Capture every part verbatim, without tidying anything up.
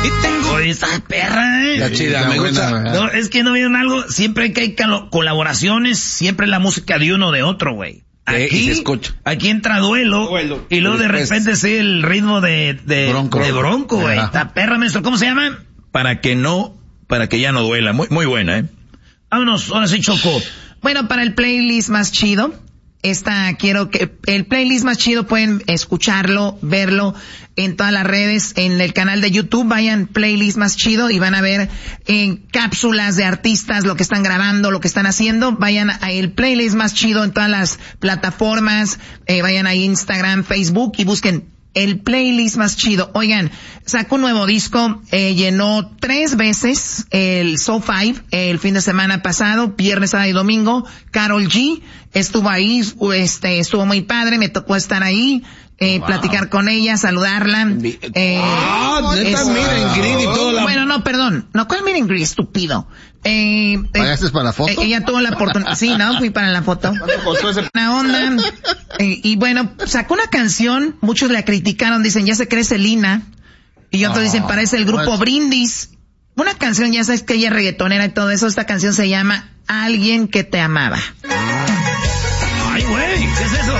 Y tengo... Oye, esta perra, ¿eh? La chida, me gusta. No, es que no vieron algo. Siempre que hay calo- colaboraciones, siempre la música de uno o de otro, güey. Aquí, aquí entra duelo, duelo. Y luego de repente sí el ritmo de, de Bronco, de Bronco, güey. Esta perra, maestro, ¿cómo se llama? Para que no, para que ya no duela. Muy, muy buena, ¿eh? Vámonos, ahora sí, Choco. Bueno, para el playlist más chido, esta quiero que el playlist más chido pueden escucharlo, verlo en todas las redes, en el canal de YouTube, vayan playlist más chido y van a ver en cápsulas de artistas lo que están grabando, lo que están haciendo. Vayan a el playlist más chido en todas las plataformas, eh, vayan a Instagram, Facebook y busquen el playlist más chido. Oigan, sacó un nuevo disco, eh, llenó tres veces el Show Five el fin de semana pasado, viernes, sábado y domingo. Karol G estuvo ahí, este, estuvo muy padre, me tocó estar ahí, eh, wow. platicar con ella, saludarla. Eh, ah, neta, es, miren, Green y todo la... Bueno, no, perdón, no, ¿cuál miren Green, estúpido? Eh, ¿Pagaste para la foto? Eh, ella tuvo la oportunidad, sí, no, fui para la foto. Una onda, eh, y bueno, sacó una canción, muchos la criticaron, dicen, ya se cree Selena, y otros oh, dicen, parece el grupo Brindis. Una canción, ya sabes que ella es reggaetonera y todo eso, esta canción se llama Alguien que te amaba. Ay, güey, ¿qué es eso?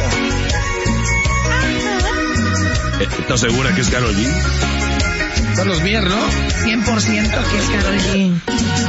¿Estás segura que es Karol G? Carlos Mier, ¿no? cien por ciento que es Karol G.